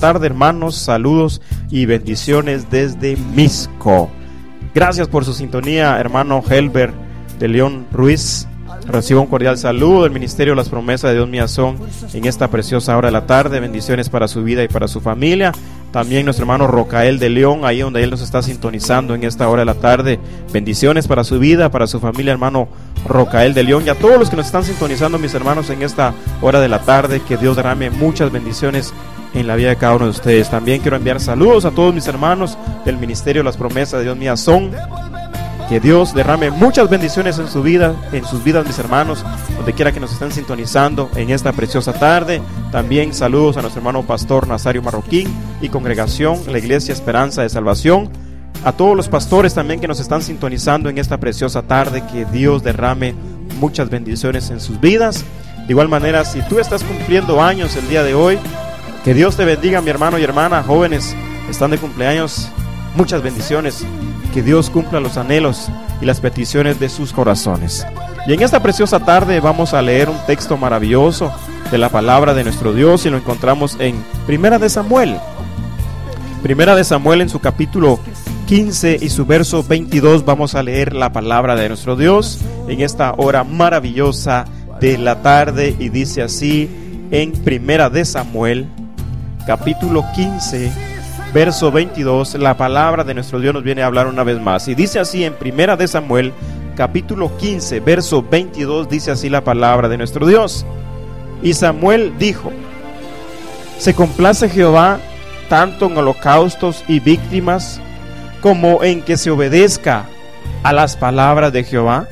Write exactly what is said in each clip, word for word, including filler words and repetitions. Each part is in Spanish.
tarde, hermanos. Saludos y bendiciones desde Misco. Gracias por su sintonía, hermano Helber de León Ruiz. Recibo un cordial saludo del Ministerio Las Promesas de Dios Mías Son en esta preciosa hora de la tarde. Bendiciones para su vida y para su familia. También nuestro hermano Rocael de León, ahí donde él nos está sintonizando en esta hora de la tarde. Bendiciones para su vida, para su familia, hermano Rocael de León. Y a todos los que nos están sintonizando, mis hermanos, en esta hora de la tarde, que Dios derrame muchas bendiciones en la vida de cada uno de ustedes. También quiero enviar saludos a todos mis hermanos del Ministerio Las Promesas de Dios Mías Son. Que Dios derrame muchas bendiciones en su vida, en sus vidas, mis hermanos, donde quiera que nos estén sintonizando en esta preciosa tarde. También saludos a nuestro hermano pastor Nazario Marroquín y congregación, la Iglesia Esperanza de Salvación. A todos los pastores también que nos están sintonizando en esta preciosa tarde, que Dios derrame muchas bendiciones en sus vidas. De igual manera, si tú estás cumpliendo años el día de hoy, que Dios te bendiga, mi hermano y hermana. Jóvenes, están de cumpleaños, muchas bendiciones. Que Dios cumpla los anhelos y las peticiones de sus corazones. Y en esta preciosa tarde vamos a leer un texto maravilloso de la palabra de nuestro Dios, y lo encontramos en Primera de Samuel. Primera de Samuel, en su capítulo quince y su verso veintidós, vamos a leer la palabra de nuestro Dios en esta hora maravillosa de la tarde, y dice así en Primera de Samuel, capítulo quince, verso veintidós, la palabra de nuestro Dios nos viene a hablar una vez más. Y dice así en Primera de Samuel, capítulo quince, verso veintidós, dice así la palabra de nuestro Dios. Y Samuel dijo: ¿se complace Jehová tanto en holocaustos y víctimas como en que se obedezca a las palabras de Jehová?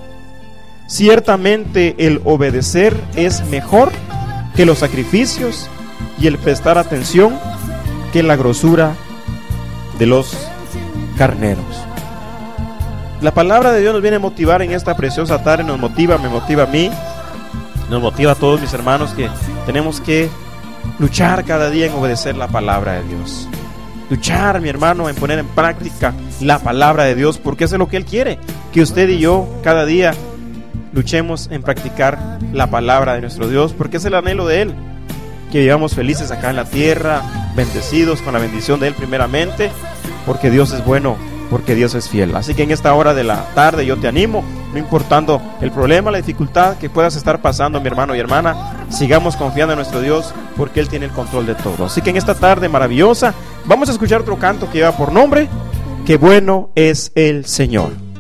Ciertamente el obedecer es mejor que los sacrificios, y el prestar atención que la grosura de los carneros. La palabra de Dios nos viene a motivar en esta preciosa tarde. Nos motiva, me motiva a mí, nos motiva a todos mis hermanos, que tenemos que luchar cada día en obedecer la palabra de Dios. Luchar, mi hermano, en poner en práctica la palabra de Dios, porque eso es lo que Él quiere, que usted y yo cada día luchemos en practicar la palabra de nuestro Dios, porque es el anhelo de Él, que vivamos felices acá en la tierra, bendecidos con la bendición de Él primeramente, porque Dios es bueno, porque Dios es fiel. Así que en esta hora de la tarde yo te animo, no importando el problema, la dificultad que puedas estar pasando, mi hermano y hermana, sigamos confiando en nuestro Dios, porque Él tiene el control de todo. Así que en esta tarde maravillosa vamos a escuchar otro canto que lleva por nombre: Qué bueno es el Señor.